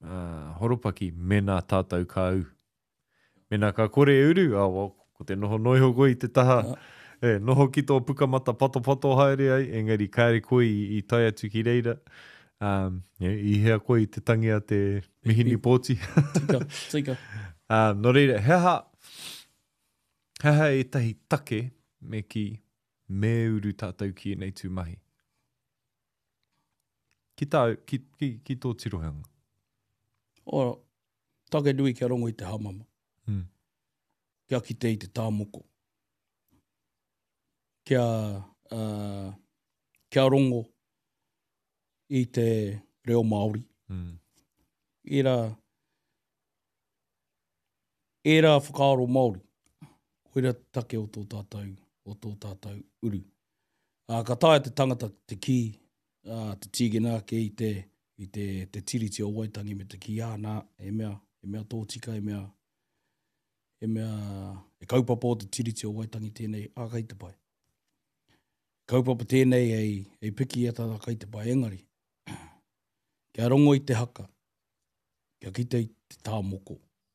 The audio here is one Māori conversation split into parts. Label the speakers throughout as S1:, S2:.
S1: horopaki mena tātou ka au. Mena ka kore uru, ko te noho noiho koe i te taha, noho ki tō pukamata pato haere ai, engari kaere koe i tai atu ki reira. I hea koe i te tangi a te mihini pōti.
S2: Tika.
S1: No reira, heha e tahi take me ki me uru tātou ki nei tū mahi. Ki tō tirohanga.
S2: Take nui kia rongo i te hamama. Kia kite i te tāmoko. Kia rongo i te reo Māori. Era whakaaro Māori. Koira take o tō tātou uru. Ka tae te tangata te ki, te tīgina ke i te tiriti o Waitangi me te ki āna, e mea tōtika, e kaupapa o te tiriti o Waitangi tēnei, kai te pai. Kaupapa tēnei ei piki ata kai te pai engari. Kia rongo i te haka, kia kite i te tāmoko.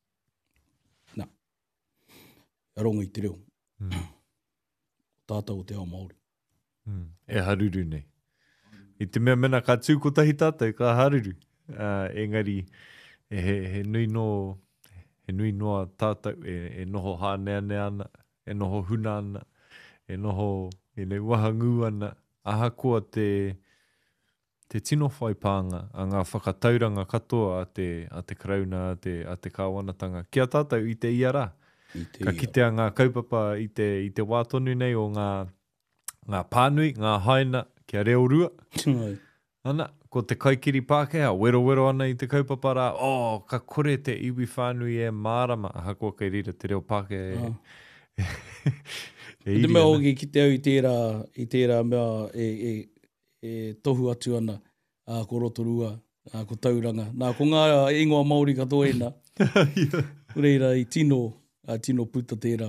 S2: Kia rongo i te reo. Tātou o te ao Māori.
S1: E haruru nei. I te mea mena ka tūkotahi tātou, ka haruru. Engari, he nui noa tātou, e noho hāneanea ana, e noho huna ana, e noho wahangu ana, aha koa te tino whaipānga, a ngā whakatauranga katoa a te krauna, a te kāwanatanga. Kia tātou i te iara. Ka kitea ngā kaupapa i te wātonu nei o ngā pānui, ngā haina, kia reo rua. Ana, ko te kaikiri Pākehā, wero ana i te kaupapa rā, ka kore te iwi whānui e mārama, aha koa kei rira te reo Pākehā.
S2: Te mea hoki ki te au i tērā mea e tohu atu ana, ko Rotorua, ko Tauranga. Nā, ko ngā ingoa Māori katoa ena. Reira i tino puta tērā,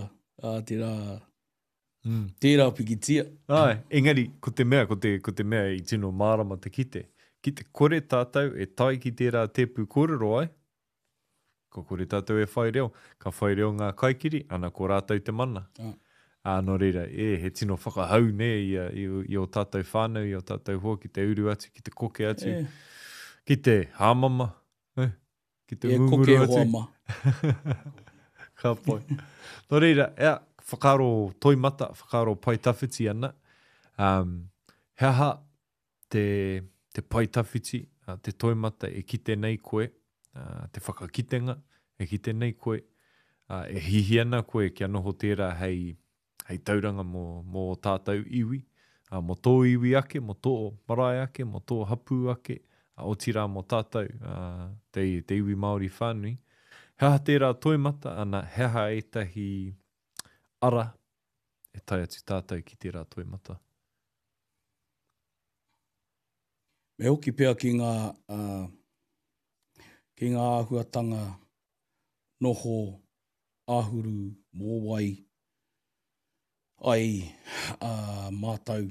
S2: tērā pikitia.
S1: Engari, ko te mea i tino mārama te kite. Ki te kore tātou e tai ki tērā tepu kōrero ai. Ko kore tātou e whai reo. Ka whai reo ngā kaikiri, ana ko rātou te mana. No reira, he tino whakahau ne i o tātou whānau, i o tātou hoa, ki te uru atu, ki te koke atu, ki te hāmama, ki te ngunguru atu.
S2: Koke hoama.
S1: Ka pai. No reira, whakaro toimata, whakaro paitawhiti ana. Heha te paitawhiti, te toimata e kite nei koe, te whakakitenga e kite nei koe, e hihi ana koe kia noho tērā hei tauranga mō tātou iwi, mō tō iwi ake, mō tō marae ake, mō tō hapu ake, o tira mō tātou, te iwi Māori whānui. Heha tērā toimata, ana heha e tahi ara e tai atu tātou ki tērā toimata.
S2: Me hoki pea ki ngā āhuatanga noho āhuru mō wai ai mātau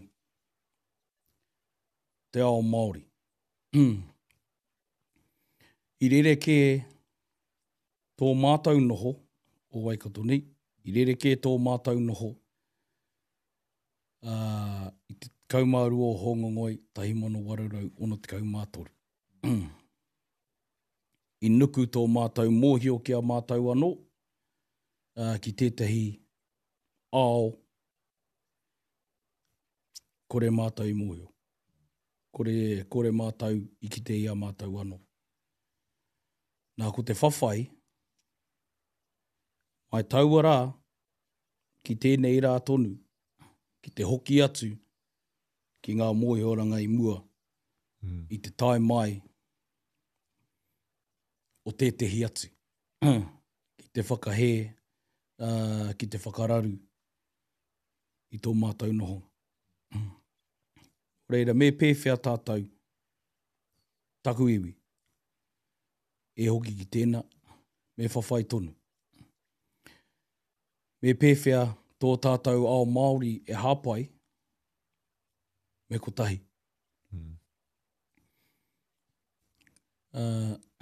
S2: te ao Māori. I rereke tō mātau noho o Waikatoni, i rereke tō mātau noho i te kaumāru o Hongongoi, tahi mono warurau, ono te kaumātoru. I nuku tō mātau mōhio kia mātau anō, ki tētahi ao, kore mātau i mōhio. Kore mātau i ki te ia mātau anō. Nā ko te whawhai, mai taua rā, ki tēnei rā tonu, ki te hoki atu, ki ngā mōhioranga i mua, i te tai mai, o tētehi atu. Ki te whakahē, ki te whakararu, i tō mātau noho. Reira, me pēwhia tātou, taku iwi, e hoki ki tēnā, me whawhai tonu. Me pēwhia tō tātou ao Māori e hāpai, me kotahi.